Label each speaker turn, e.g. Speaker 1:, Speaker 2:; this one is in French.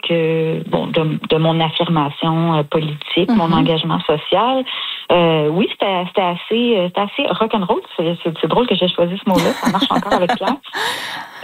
Speaker 1: de mon affirmation politique, mon engagement social. Oui, c'était assez rock'n'roll. C'est drôle que j'ai choisi ce mot-là. Ça marche encore avec Claire.